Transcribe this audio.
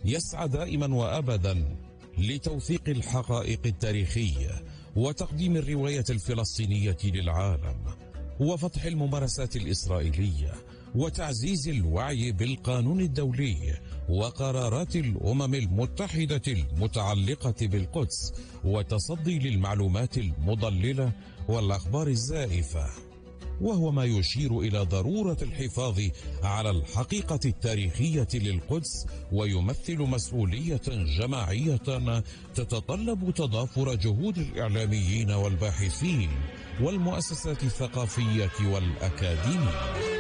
يسعى دائما وأبدا لتوثيق الحقائق التاريخية وتقديم الرواية الفلسطينية للعالم وفتح الممارسات الإسرائيلية وتعزيز الوعي بالقانون الدولي وقرارات الأمم المتحدة المتعلقة بالقدس وتصدي للمعلومات المضللة والأخبار الزائفة، وهو ما يشير إلى ضرورة الحفاظ على الحقيقة التاريخية للقدس، ويمثل مسؤولية جماعية تتطلب تضافر جهود الإعلاميين والباحثين والمؤسسات الثقافية والأكاديمية.